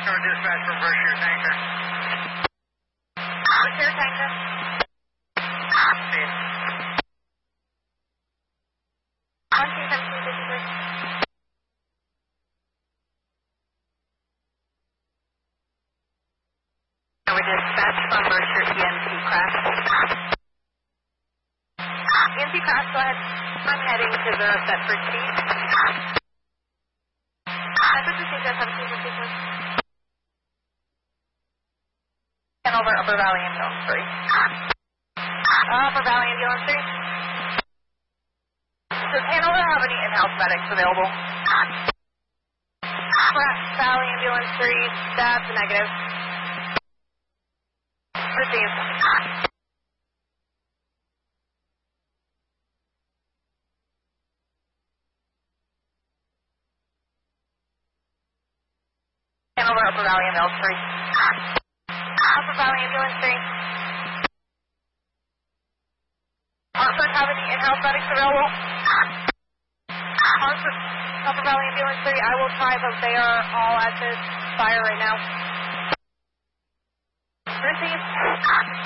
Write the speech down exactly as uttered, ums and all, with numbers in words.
Star Dispatch from Berkshire Tanker. Berkshire Tanker. See. one two seven two six three. We dispatch from Berkshire E N C crash. E N C crash, go ahead. I'm heading to the Thetford Chief. Thetford Chief, seventeen fifty-two. Hanover Upper Valley Ambulance three. Upper Valley Ambulance three. Does Hanover have any in-house medics available? Upper Valley Ambulance three, that's a negative. Received. Hanover Upper Valley Ambulance three. Upper Valley Ambulance three. Hartford have any in-house medics available? Hartford, Upper Valley Ambulance three, I will try, but they are all at this fire right now. Received.